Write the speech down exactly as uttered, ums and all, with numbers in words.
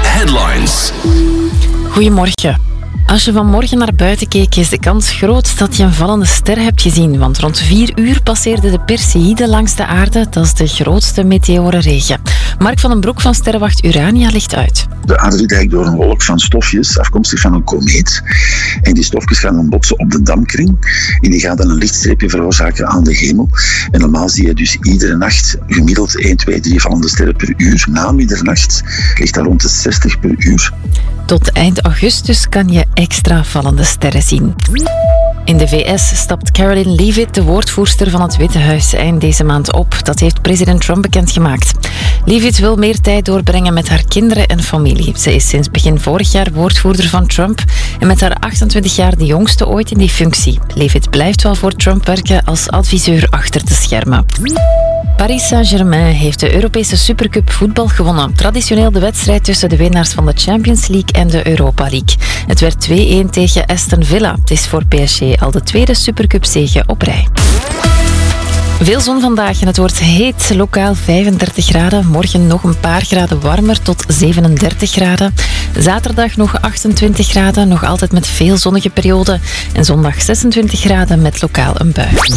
Headlines. Goedemorgen. Als je vanmorgen naar buiten keek, is de kans groot dat je een vallende ster hebt gezien. Want rond vier uur passeerde de Perseïde langs de aarde. Dat is de grootste meteorenregen. Mark van den Broek van sterrenwacht Urania legt uit. De aarde wordt eigenlijk door een wolk van stofjes, afkomstig van een komeet. En die stofjes gaan dan botsen op de dampkring. En die gaan dan een lichtstreepje veroorzaken aan de hemel. En normaal zie je dus iedere nacht gemiddeld één, twee, drie vallende sterren per uur. Na middernacht ligt dat rond de zestig per uur. Tot eind augustus kan je extra vallende sterren zien. In de V S stapt Caroline Leavitt, de woordvoerster van het Witte Huis, eind deze maand op. Dat heeft president Trump bekendgemaakt. Leavitt wil meer tijd doorbrengen met haar kinderen en familie. Ze is sinds begin vorig jaar woordvoerder van Trump en met haar achtentwintig jaar de jongste ooit in die functie. Leavitt blijft wel voor Trump werken als adviseur achter de schermen. Paris Saint-Germain heeft de Europese Supercup voetbal gewonnen. Traditioneel de wedstrijd tussen de winnaars van de Champions League en de Europa League. Het werd twee-een tegen Aston Villa. Het is voor P S G al de tweede Supercup-zege op rij. Veel zon vandaag en het wordt heet, lokaal vijfendertig graden. Morgen nog een paar graden warmer tot zevenendertig graden. Zaterdag nog achtentwintig graden, nog altijd met veel zonnige perioden. En zondag zesentwintig graden met lokaal een bui.